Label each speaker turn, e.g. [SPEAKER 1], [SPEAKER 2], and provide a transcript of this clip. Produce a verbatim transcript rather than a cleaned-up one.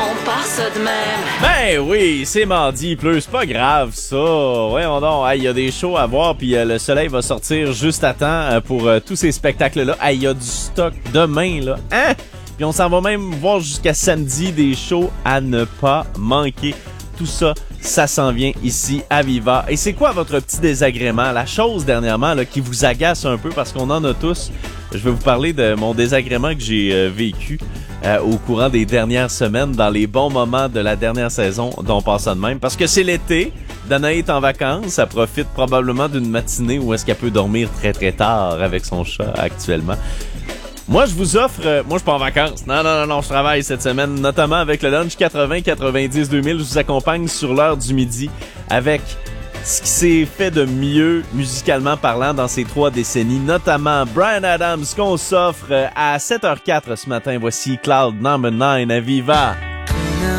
[SPEAKER 1] On part ça de même.
[SPEAKER 2] Ben oui, c'est mardi, il pleut, c'est pas grave ça. Voyons donc, il hey, y a des shows à voir, puis euh, le soleil va sortir juste à temps euh, pour euh, tous ces spectacles-là. Il hey, y a du stock demain, là. Hein? Puis on s'en va même voir jusqu'à samedi des shows à ne pas manquer. Tout ça, ça s'en vient ici à Viva. Et c'est quoi votre petit désagrément? La chose dernièrement là, qui vous agace un peu parce qu'on en a tous. Je vais vous parler de mon désagrément que j'ai euh, vécu euh, au courant des dernières semaines, dans les bons moments de la dernière saison dont passe ça de même. Parce que c'est l'été, Danae est en vacances, ça profite probablement d'une matinée où est-ce qu'elle peut dormir très très tard avec son chat actuellement. Moi, je vous offre... Euh, moi, je suis pas en vacances. Non, non, non, non, je travaille cette semaine, notamment avec le Lunch quatre-vingts quatre-vingt-dix deux mille. Je vous accompagne sur l'heure du midi avec ce qui s'est fait de mieux, musicalement parlant, dans ces trois décennies, notamment Bryan Adams, qu'on s'offre à sept heures zéro quatre ce matin. Voici Cloud Number neuf à Viva.